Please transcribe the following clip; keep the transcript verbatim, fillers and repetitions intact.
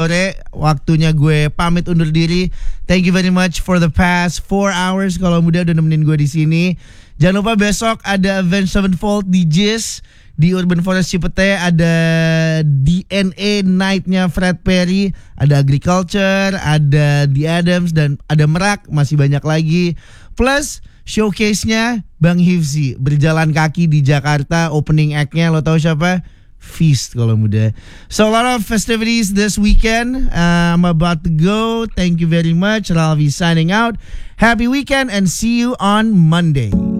sore. Waktunya gue pamit undur diri. Thank you very much for the past four hours. Kalau muda udah nemenin gue di sini. Jangan lupa besok ada Avenged Sevenfold di Jizz. Di Urban Forest Cipete ada D N A Night-nya Fred Perry, ada Agriculture, ada The Adams, dan ada Merak, masih banyak lagi. Plus showcase-nya Bang Hifzi berjalan kaki di Jakarta. Opening act-nya lo tahu siapa? Feast kalau muda. So a lot of festivities this weekend. uh, I'm about to go. Thank you very much. Ralvi signing out. Happy weekend and see you on Monday.